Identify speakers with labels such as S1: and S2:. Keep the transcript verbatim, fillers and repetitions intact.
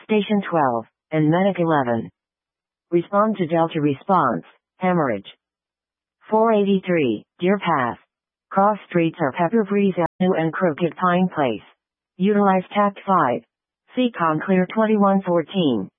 S1: Station twelve, and Medic eleven. Respond to Delta response, hemorrhage. four eighty-three, Deer Path. Cross streets are Pepper Breeze Avenue and Crooked Pine Place. Utilize Tact five. Seacon Clear twenty-one fourteen.